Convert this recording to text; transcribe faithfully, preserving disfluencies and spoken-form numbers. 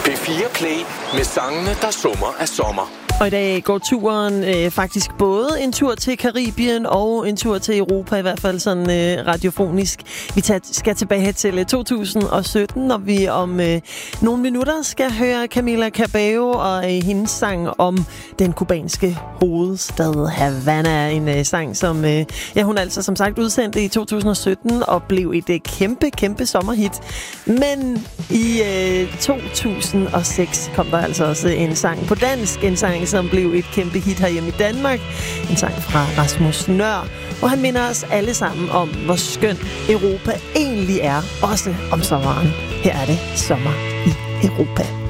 P fire Play med sangene, der summer af sommer. Og i dag går turen øh, faktisk både en tur til Karibien og en tur til Europa, i hvert fald sådan øh, radiofonisk. Vi tager, skal tilbage til øh, to tusind og sytten, når vi om øh, nogle minutter skal høre Camila Cabello og øh, hendes sang om den kubanske hovedstad Havana. En øh, sang, som øh, ja, hun altså som sagt udsendte i to tusind og sytten og blev et øh, kæmpe, kæmpe sommerhit. Men i øh, to tusind og seks kom der altså også en sang på dansk, en sang, som blev et kæmpe hit herhjemme i Danmark. En sang fra Rasmus Nøhr, hvor han minder os alle sammen om, hvor skøn Europa egentlig er, også om sommeren. Her er det sommer i Europa.